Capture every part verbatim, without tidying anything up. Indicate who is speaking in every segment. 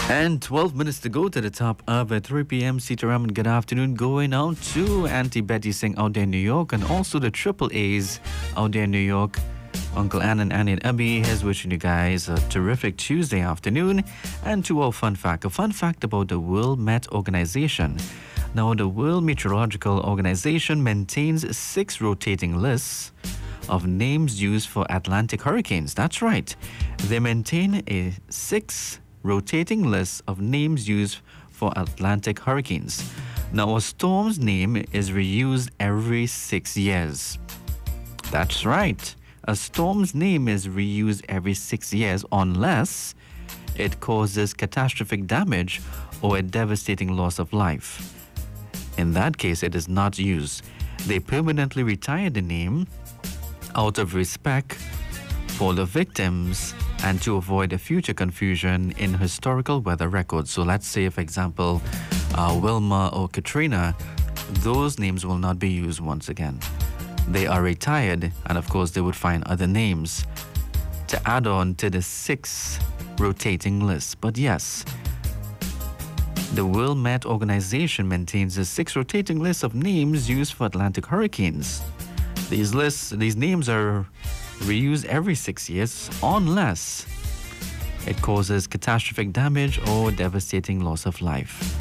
Speaker 1: And twelve minutes to go to the top of at three p.m. Sitaram, good afternoon. Going out to Auntie Betty Singh out there in New York, and also the Triple A's out there in New York. Uncle Ann and Annie and Abby is wishing you guys a terrific Tuesday afternoon. And to our fun fact, a fun fact about the World Met Organization. Now, the World Meteorological Organization maintains six rotating lists of names used for Atlantic hurricanes. That's right. They maintain a six rotating list of names used for Atlantic hurricanes. Now, a storm's name is reused every six years. That's right. A storm's name is reused every six years unless it causes catastrophic damage or a devastating loss of life. In that case, it is not used. They permanently retire the name out of respect for the victims and to avoid a future confusion in historical weather records. So let's say, for example, uh, Wilma or Katrina, those names will not be used once again. They are retired, and of course they would find other names to add on to the six rotating list. But yes, the World Met Organization maintains a six rotating list of names used for Atlantic hurricanes. These lists, these names are reused every six years unless it causes catastrophic damage or devastating loss of life.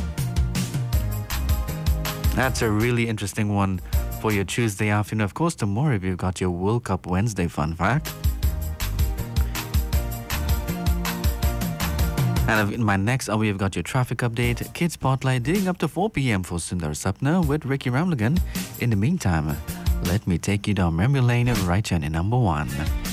Speaker 1: That's a really interesting one for your Tuesday afternoon. Of course, tomorrow we've got your World Cup Wednesday fun fact. And in my next hour, we've got your traffic update, Kids Spotlight, digging up to four p.m. for Sundar Sapna with Ricky Ramlagan. In the meantime, let me take you down memory lane right here in number one.